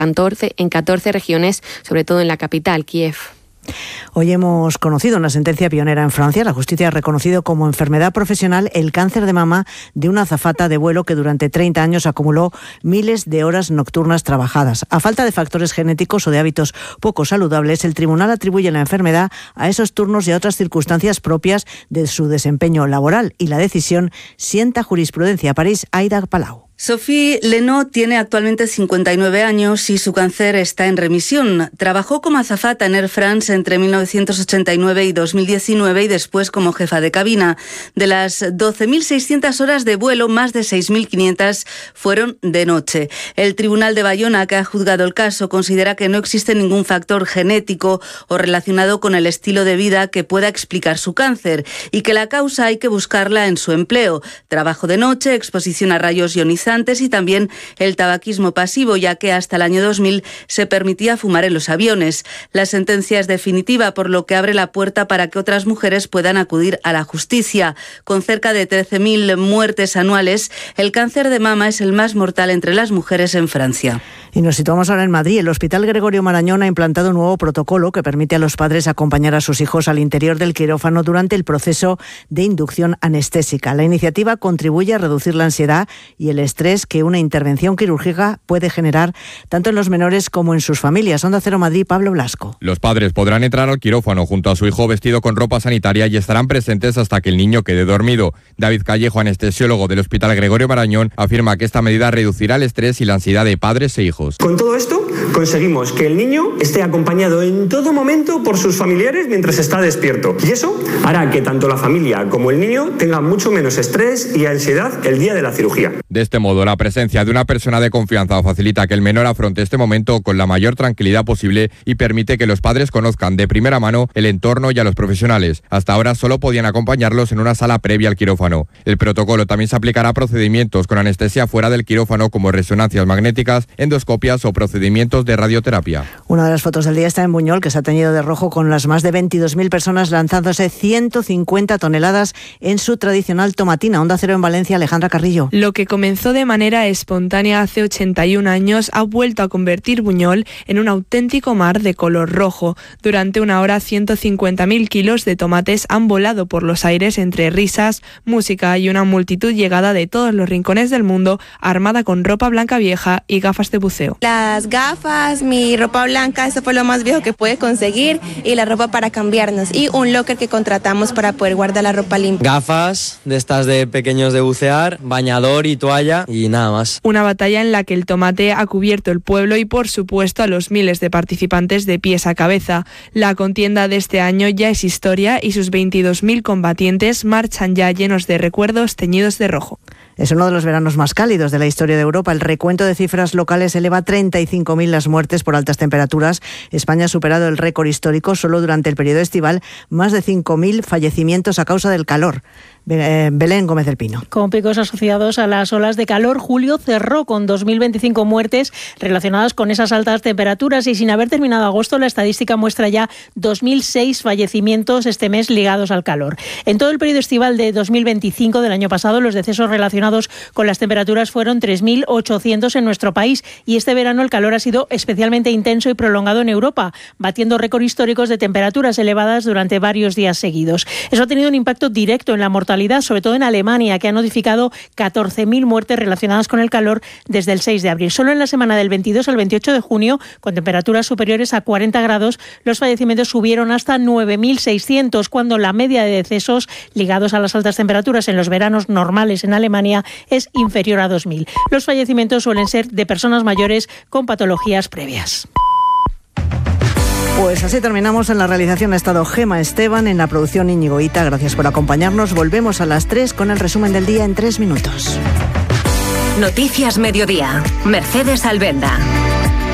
en 14 regiones, sobre todo en la capital, Kiev. Hoy hemos conocido una sentencia pionera en Francia. La justicia ha reconocido como enfermedad profesional el cáncer de mama de una azafata de vuelo que durante 30 años acumuló miles de horas nocturnas trabajadas. A falta de factores genéticos o de hábitos poco saludables, el tribunal atribuye la enfermedad a esos turnos y a otras circunstancias propias de su desempeño laboral, y la decisión sienta jurisprudencia. París, Aida Palau. Sophie Lenot tiene actualmente 59 años y su cáncer está en remisión. Trabajó como azafata en Air France entre 1989 y 2019 y después como jefa de cabina. De las 12.600 horas de vuelo, más de 6.500 fueron de noche. El Tribunal de Bayona, que ha juzgado el caso, considera que no existe ningún factor genético o relacionado con el estilo de vida que pueda explicar su cáncer y que la causa hay que buscarla en su empleo. Trabajo de noche, exposición a rayos ionizantes y también el tabaquismo pasivo, ya que hasta el año 2000 se permitía fumar en los aviones. La sentencia es definitiva, por lo que abre la puerta para que otras mujeres puedan acudir a la justicia. Con cerca de 13.000 muertes anuales, el cáncer de mama es el más mortal entre las mujeres en Francia. Y nos situamos ahora en Madrid. El Hospital Gregorio Marañón ha implantado un nuevo protocolo que permite a los padres acompañar a sus hijos al interior del quirófano durante el proceso de inducción anestésica. La iniciativa contribuye a reducir la ansiedad y el estrés que una intervención quirúrgica puede generar tanto en los menores como en sus familias. Onda Cero Madrid, Pablo Blasco. Los padres podrán entrar al quirófano junto a su hijo vestido con ropa sanitaria y estarán presentes hasta que el niño quede dormido. David Callejo, anestesiólogo del Hospital Gregorio Marañón, afirma que esta medida reducirá el estrés y la ansiedad de padres e hijos. Con todo esto conseguimos que el niño esté acompañado en todo momento por sus familiares mientras está despierto. Y eso hará que tanto la familia como el niño tengan mucho menos estrés y ansiedad el día de la cirugía. De este modo, la presencia de una persona de confianza facilita que el menor afronte este momento con la mayor tranquilidad posible y permite que los padres conozcan de primera mano el entorno y a los profesionales. Hasta ahora solo podían acompañarlos en una sala previa al quirófano. El protocolo también se aplicará a procedimientos con anestesia fuera del quirófano, como resonancias magnéticas, endoscopias o procedimientos de radioterapia. Una de las fotos del día está en Buñol, que se ha teñido de rojo con las más de 22.000 personas lanzándose 150 toneladas en su tradicional tomatina. Onda Cero en Valencia, Alejandra Carrillo. Lo que comenzó de manera espontánea hace 81 años ha vuelto a convertir Buñol en un auténtico mar de color rojo. Durante una hora, 150.000 kilos de tomates han volado por los aires entre risas, música y una multitud llegada de todos los rincones del mundo, armada con ropa blanca vieja y gafas de buceo. Las gafas, mi ropa blanca, eso fue lo más viejo que pude conseguir, y la ropa para cambiarnos y un locker que contratamos para poder guardar la ropa limpia. Gafas de estas de pequeños de bucear, bañador y toalla y nada más. Una batalla en la que el tomate ha cubierto el pueblo y, por supuesto, a los miles de participantes de pies a cabeza. La contienda de este año ya es historia y sus 22.000 combatientes marchan ya llenos de recuerdos teñidos de rojo. Es uno de los veranos más cálidos de la historia de Europa. El recuento de cifras locales eleva a 35.000 las muertes por altas temperaturas. España ha superado el récord histórico. Solo durante el periodo estival, más de 5.000 fallecimientos a causa del calor. Belén Gómez del Pino. Con picos asociados a las olas de calor, julio cerró con 2.025 muertes relacionadas con esas altas temperaturas, y sin haber terminado agosto, la estadística muestra ya 2.006 fallecimientos este mes ligados al calor. En todo el periodo estival de 2025 del año pasado, los decesos relacionados con las temperaturas fueron 3.800 en nuestro país, y este verano el calor ha sido especialmente intenso y prolongado en Europa, batiendo récords históricos de temperaturas elevadas durante varios días seguidos. Eso ha tenido un impacto directo en la mortalidad, sobre todo en Alemania, que ha notificado 14.000 muertes relacionadas con el calor desde el 6 de abril. Solo en la semana del 22 al 28 de junio, con temperaturas superiores a 40 grados, los fallecimientos subieron hasta 9.600, cuando la media de decesos ligados a las altas temperaturas en los veranos normales en Alemania es inferior a 2.000. Los fallecimientos suelen ser de personas mayores con patologías previas. Pues así terminamos. En la realización ha estado Gema Esteban, en la producción Íñigo Hita. Gracias por acompañarnos. Volvemos a las 3 con el resumen del día en 3 minutos. Noticias Mediodía. Mercedes Albenda.